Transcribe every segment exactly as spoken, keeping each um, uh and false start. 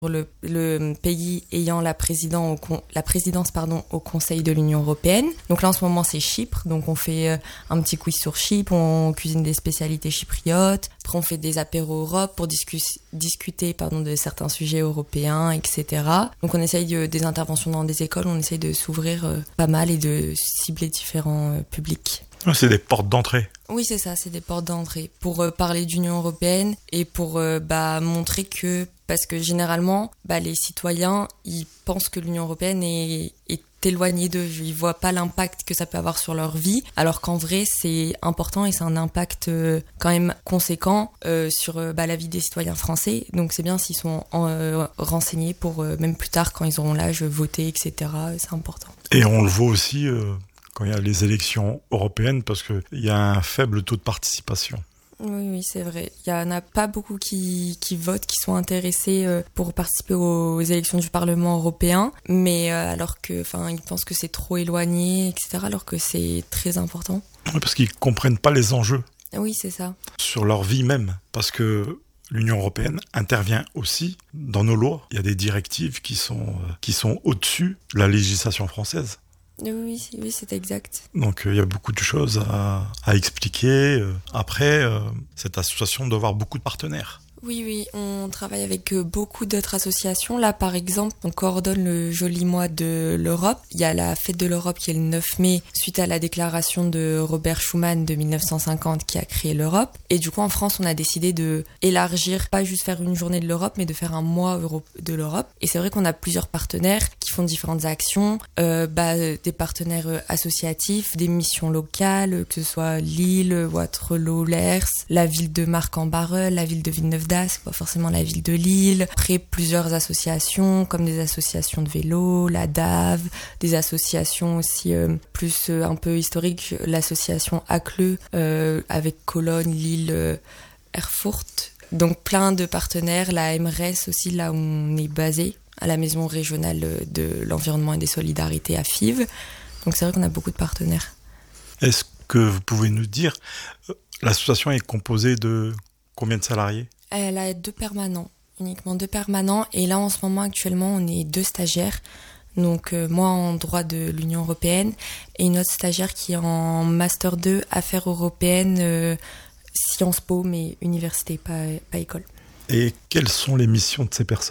Le, le pays ayant la, président au con, la présidence pardon, au Conseil de l'Union européenne. Donc là, en ce moment, c'est Chypre. Donc on fait euh, un petit quiz sur Chypre, on cuisine des spécialités chypriotes. Après, on fait des apéros Europe pour discu- discuter pardon, de certains sujets européens, et cetera. Donc on essaye de, des interventions dans des écoles, on essaye de s'ouvrir euh, pas mal et de cibler différents euh, publics. C'est des portes d'entrée. Oui, c'est ça, c'est des portes d'entrée pour euh, parler d'Union européenne et pour euh, bah, montrer que, parce que généralement, bah, les citoyens, ils pensent que l'Union européenne est, est éloignée d'eux, ils voient pas l'impact que ça peut avoir sur leur vie, alors qu'en vrai, c'est important et c'est un impact euh, quand même conséquent euh, sur euh, bah, la vie des citoyens français. Donc c'est bien s'ils sont en, euh, renseignés pour, euh, même plus tard, quand ils auront l'âge, voter, et cetera. C'est important. Et on le voit aussi... Euh... quand il y a les élections européennes, parce qu'il y a un faible taux de participation. Oui, oui, c'est vrai. Il n'y en a pas beaucoup qui, qui votent, qui sont intéressés pour participer aux élections du Parlement européen, mais alors que, enfin, ils pensent que c'est trop éloigné, et cetera, alors que c'est très important. Oui, parce qu'ils ne comprennent pas les enjeux. Oui, c'est ça. Sur leur vie même, parce que l'Union européenne intervient aussi dans nos lois. Il y a des directives qui sont, qui sont au-dessus de la législation française. Oui, oui, c'est exact. Donc il euh, y a beaucoup de choses à, à expliquer. Après, euh, cette association doit avoir beaucoup de partenaires. Oui, oui, on travaille avec beaucoup d'autres associations. Là, par exemple, on coordonne le joli mois de l'Europe. Il y a la fête de l'Europe qui est le neuf mai, suite à la déclaration de Robert Schuman de dix-neuf cent cinquante qui a créé l'Europe. Et du coup, en France, on a décidé de élargir, pas juste faire une journée de l'Europe, mais de faire un mois de l'Europe. Et c'est vrai qu'on a plusieurs partenaires qui font différentes actions, euh, bah, des partenaires associatifs, des missions locales, que ce soit Lille, Waterloo, Lers, la ville de Marc-en-Barœul, la ville de Villeneuve, pas forcément la ville de Lille. Après, plusieurs associations, comme des associations de vélo, la D A V, des associations aussi euh, plus euh, un peu historiques, l'association A C L E, euh, avec Cologne, Lille, euh, Erfurt. Donc plein de partenaires, la M R E S aussi, là où on est basé, à la Maison régionale de l'environnement et des solidarités à Fives. Donc c'est vrai qu'on a beaucoup de partenaires. Est-ce que vous pouvez nous dire, l'association est composée de combien de salariés ? Elle a deux permanents, uniquement deux permanents. Et là, en ce moment, actuellement, on est deux stagiaires. Donc, euh, moi en droit de l'Union européenne et une autre stagiaire qui est en Master deux, Affaires européennes, euh, Sciences Po, mais université, pas, pas école. Et quelles sont les missions de ces personnes ?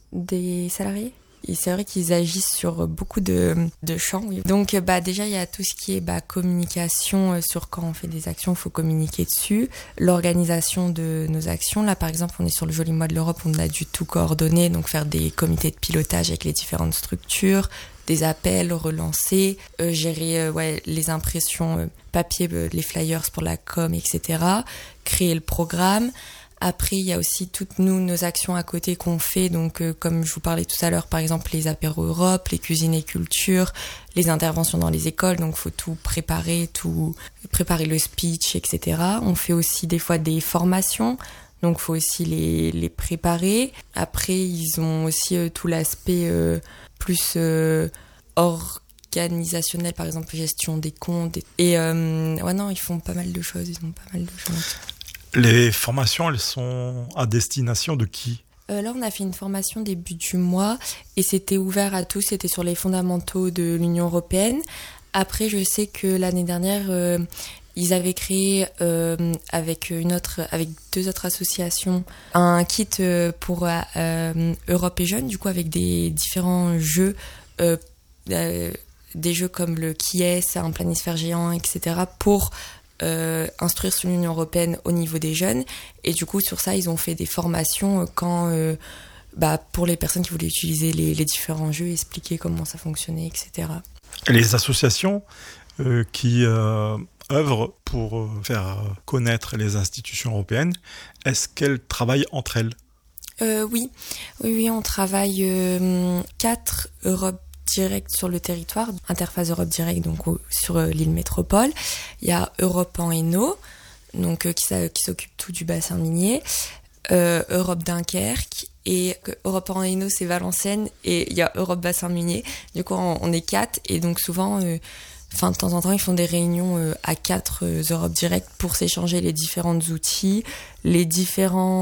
Des salariés ? Et c'est vrai qu'ils agissent sur beaucoup de, de champs. Oui. Donc bah, déjà, il y a tout ce qui est bah, communication, euh, sur quand on fait des actions, il faut communiquer dessus. L'organisation de nos actions. Là, par exemple, on est sur le joli mois de l'Europe, on a dû tout coordonner, donc faire des comités de pilotage avec les différentes structures, des appels, relancer, euh, gérer euh, ouais, les impressions euh, papier, euh, les flyers pour la com, et cetera. Créer le programme. Après, il y a aussi toutes nous, nos actions à côté qu'on fait, donc euh, comme je vous parlais tout à l'heure, par exemple les apéros Europe, les cuisines et culture, les interventions dans les écoles, donc faut tout préparer, tout préparer le speech, et cetera. On fait aussi des fois des formations, donc faut aussi les, les préparer. Après, ils ont aussi euh, tout l'aspect euh, plus euh, organisationnel, par exemple gestion des comptes. Et euh, ouais non, ils font pas mal de choses, ils ont pas mal de choses. Les formations, elles sont à destination de qui ? euh, Là, on a fait une formation début du mois et c'était ouvert à tous, c'était sur les fondamentaux de l'Union européenne. Après, je sais que l'année dernière, euh, ils avaient créé euh, avec une autre, avec deux autres associations, un kit euh, pour euh, Europe et Jeunes, du coup avec des différents jeux, euh, euh, des jeux comme le qui est, un planisphère géant, et cetera pour Euh, instruire sur l'Union européenne au niveau des jeunes. Et du coup, sur ça, ils ont fait des formations quand, euh, bah, pour les personnes qui voulaient utiliser les, les différents jeux, expliquer comment ça fonctionnait, et cetera. Les associations euh, qui euh, œuvrent pour euh, faire connaître les institutions européennes, est-ce qu'elles travaillent entre elles ? euh, Oui, oui, oui, on travaille euh, quatre Europe direct sur le territoire, Interface Europe Direct, donc au, sur euh, l'île métropole. Il y a Europe en Hainaut, donc euh, qui, qui s'occupe tout du bassin minier, euh, Europe Dunkerque, et euh, Europe en Hainaut, c'est Valenciennes, et il y a Europe bassin minier. Du coup, on, on est quatre, et donc souvent, euh, enfin de temps en temps, ils font des réunions euh, à quatre euh, Europe Direct pour s'échanger les différents outils, les différents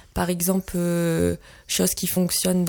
Par exemple, euh, chose qui fonctionne